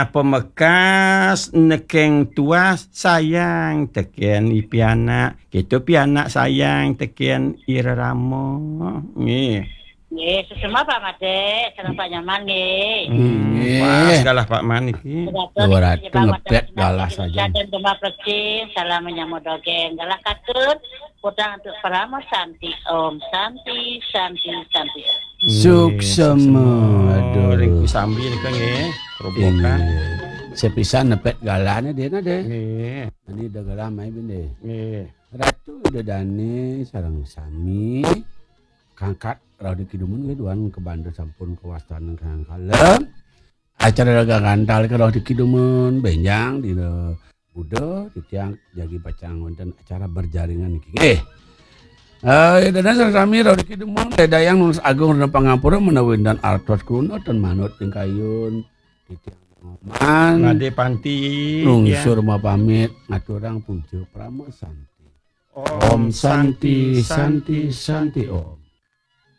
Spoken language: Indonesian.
pemekas nekeng tua sayang teken pianak. Kita pianak sayang teken iramo. Nggih. Nggih, susuma Pak Made, seneng Pak Nyaman nggih. Pas galah Pak Man iki. 200 ngepet galah saja. Dan Gemah Percing, salam menyambut dogeng. Galah katut, putra untuk Pramo Santi, Om Santi, Santi, Santi. Suksema. Aduh. Ringku sambil kan nggih. Robokan. Sepisan nepet galahnya dia nade. Nggih. Ini udah galah main bende. Nggih. Ratu udah dane sareng sami. Kangkat Raudi Kidumun keduan ke Bandar sampun kewastan kang kalem. Acara dagang gantal ke Raudi Kidumun benjang di Budo di tiang jagi pacang wonten acara berjaringan iki. Dan sami Raudi Kidumun Dedayang nulis agung dan pangapura menawin dan artos kuno dan manut ing kayun di tiang ngoman. Ngade panti. Lungsur ma pamit ngaturang pujo Pramo Santi. Om Santi Santi Santi Om.